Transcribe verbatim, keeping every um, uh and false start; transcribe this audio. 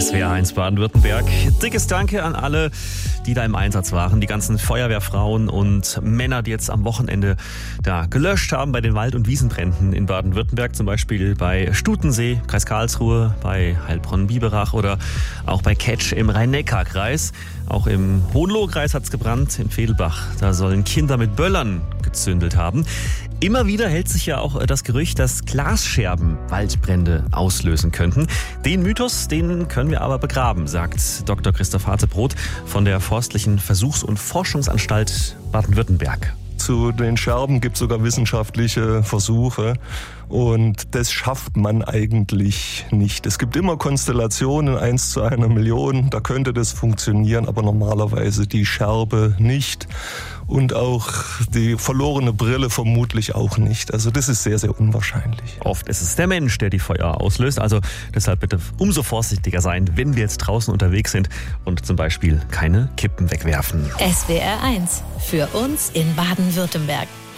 S W R eins Baden-Württemberg. Dickes Danke an alle, die da im Einsatz waren. Die ganzen Feuerwehrfrauen und Männer, die jetzt am Wochenende da gelöscht haben bei den Wald- und Wiesenbränden in Baden-Württemberg. Zum Beispiel bei Stutensee, Kreis Karlsruhe, bei Heilbronn-Biberach oder auch bei Ketsch im Rhein-Neckar-Kreis. Auch im Hohenlohe-Kreis hat es gebrannt, in Vedelbach. Da sollen Kinder mit Böllern gezündelt haben. Immer wieder hält sich ja auch das Gerücht, dass Glasscherben Waldbrände auslösen könnten. Den Mythos, den können wir aber begraben, sagt Doktor Christoph Harzebrodt von der Forstlichen Versuchs- und Forschungsanstalt Baden-Württemberg. Zu den Scherben gibt es sogar wissenschaftliche Versuche und das schafft man eigentlich nicht. Es gibt immer Konstellationen, eins zu einer Million, da könnte das funktionieren, aber normalerweise die Scherbe nicht und auch die verlorene Brille vermutlich auch nicht. Also das ist sehr, sehr unwahrscheinlich. Oft ist es der Mensch, der die Feuer auslöst, also deshalb bitte umso vorsichtiger sein, wenn wir jetzt draußen unterwegs sind und zum Beispiel keine Kippen wegwerfen. S W R eins, für uns in Baden-Württemberg.